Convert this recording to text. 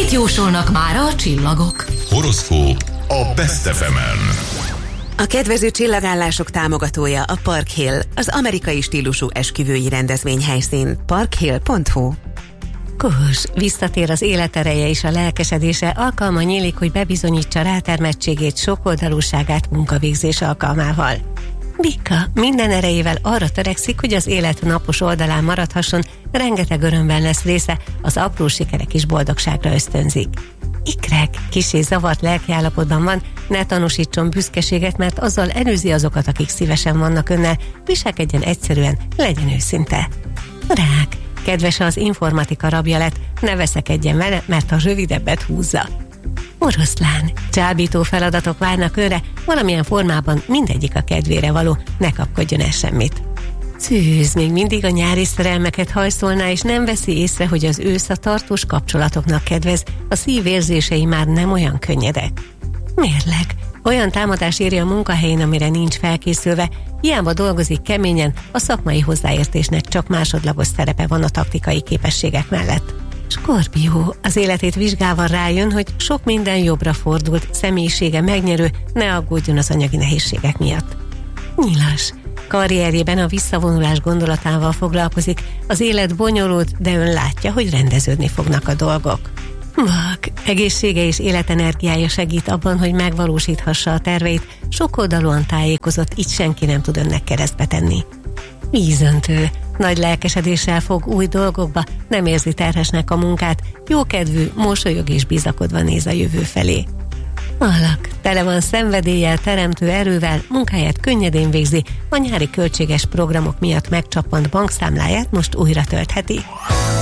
Mit jósolnak mára a csillagok? Horoszkóp a Best FM-en. A kedvező csillagállások támogatója a Park Hill, az amerikai stílusú esküvői rendezvényhelyszín. parkhill.hu. Kós, visszatér az életereje és a lelkesedése, alkalma nyílik, hogy bebizonyítsa rátermettségét, sokoldalúságát munkavégzés alkalmával. Bika minden erejével arra törekszik, hogy az élet napos oldalán maradhasson, rengeteg örömben lesz része, az apró sikerek is boldogságra ösztönzik. Ikrek kissé zavart lelkiállapotban van, ne tanúsítson büszkeséget, mert azzal előzi azokat, akik szívesen vannak önnel, viselkedjen egyszerűen, legyen őszinte. Rák, kedvese az informatika rabja lett, ne veszekedjen vele, mert a rövidebbet húzza. Oroszlán, csábító feladatok várnak önre, valamilyen formában mindegyik a kedvére való, ne kapkodjon el semmit. Szűz, még mindig a nyári szerelmeket hajszolná, és nem veszi észre, hogy az ősz a tartós kapcsolatoknak kedvez, a szív érzései már nem olyan könnyedek. Mérleg, olyan támadás éri a munkahelyén, amire nincs felkészülve, hiába dolgozik keményen, a szakmai hozzáértésnek csak másodlagos szerepe van a taktikai képességek mellett. Skorpió, az életét vizsgálva rájön, hogy sok minden jobbra fordult, személyisége megnyerő, ne aggódjon az anyagi nehézségek miatt. Nyilas, karrierjében a visszavonulás gondolatával foglalkozik, az élet bonyolult, de ön látja, hogy rendeződni fognak a dolgok. Vak, egészsége és életenergiája segít abban, hogy megvalósíthassa a terveit, sokoldalúan tájékozott, így senki nem tud önnek keresztbe tenni. Vízöntő, nagy lelkesedéssel fog új dolgokba, nem érzi terhesnek a munkát, jókedvű, mosolyog és bizakodva néz a jövő felé. Alak, tele van szenvedéllyel, teremtő erővel, munkáját könnyedén végzi, a nyári költséges programok miatt megcsappant bankszámláját most újra töltheti.